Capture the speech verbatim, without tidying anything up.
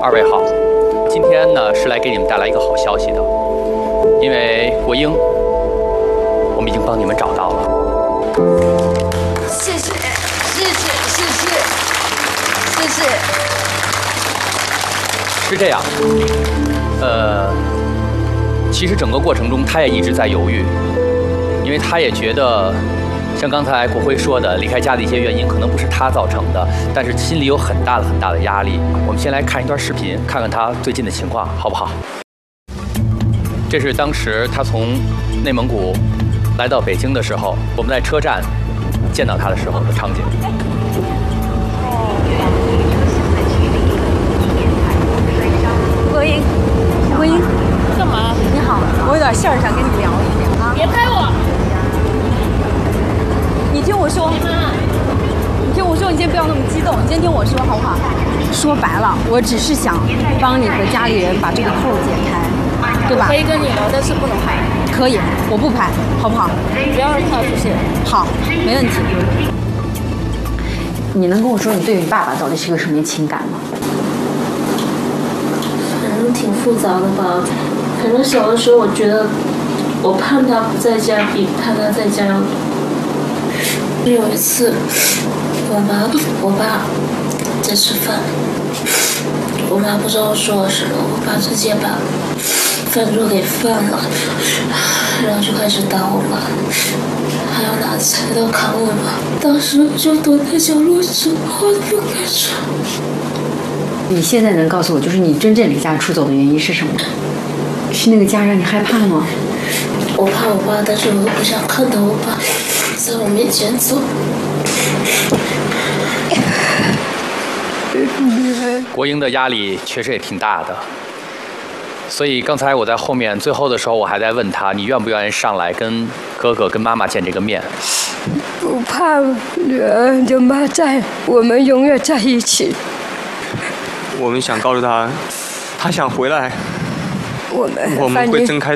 二位好，今天呢是来给你们带来一个好消息的，因为国英，我们已经帮你们找到了。 谢谢，谢谢，谢谢，谢谢。 是这样，呃，其实整个过程中他也一直在犹豫，因为他也觉得。 像刚才国辉说的，离开家的一些原因可能不是他造成的，但是心里有很大的很大的压力。我们先来看一段视频，看看他最近的情况，好不好？这是当时他从内蒙古来到北京的时候，我们在车站见到他的时候的场景。 国英，国英， 干嘛？ 你好，我有点事儿想跟你聊一聊啊。 别拍我！ 你听我说，你听我说，你先不要那么激动，你先听我说好不好？说白了，我只是想帮你和家里人把这个扣解开，对吧？ 可以跟你聊，但是不能拍。 可以，我不拍，好不好？ 不要让他出现。 好，没问题。你能跟我说你对你爸爸到底是个什么情感吗？ 反正挺复杂的吧。反正小的时候，我觉得我盼他不在家，比盼他在家要多。 有一次，我妈我爸在吃饭，我妈不知道说了什么，我爸直接把饭桌给翻了，然后就开始打我妈，还要拿菜刀砍我妈。当时我就躲在角落，什么话都不敢说。 你现在能告诉我，就是你真正离家出走的原因是什么？是那个家让你害怕吗？ 我怕我爸，但是我又不想看到我爸。 在我面前走。 国英的压力确实也挺大的，所以刚才我在后面最后的时候，我还在问他，你愿不愿意上来跟哥哥、跟妈妈见这个面？ 不怕，女儿有妈在，我们永远在一起。 我们想告诉他，他想回来， 我们我们会睁开。